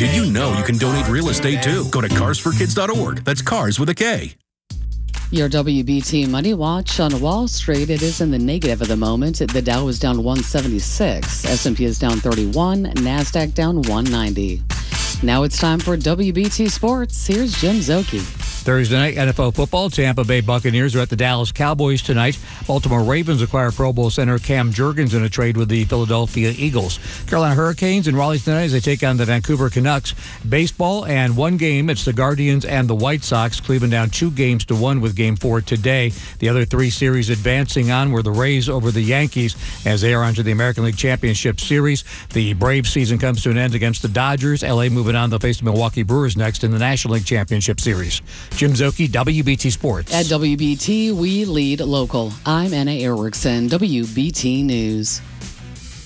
Did you know you can donate real estate too? Go to carsforkids.org. That's cars with a K. Your WBT Money Watch on Wall Street. It is in the negative at the moment. The Dow is down 176. S&P is down 31. NASDAQ down 190. Now it's time for WBT Sports. Here's Jim Szoke. Thursday night, NFL football. Tampa Bay Buccaneers are at the Dallas Cowboys tonight. Baltimore Ravens acquire Pro Bowl center Cam Jurgens in a trade with the Philadelphia Eagles. Carolina Hurricanes in Raleigh tonight as they take on the Vancouver Canucks. Baseball and one game. It's the Guardians and the White Sox. Cleveland down 2-1 with Game 4 today. The other three series advancing on were the Rays over the Yankees as they are onto the American League Championship Series. The Braves season comes to an end against the Dodgers. LA moving on to face the Milwaukee Brewers next in the National League Championship Series. Jim Szoke, WBT Sports. At WBT, we lead local. I'm Anna Erickson, WBT News.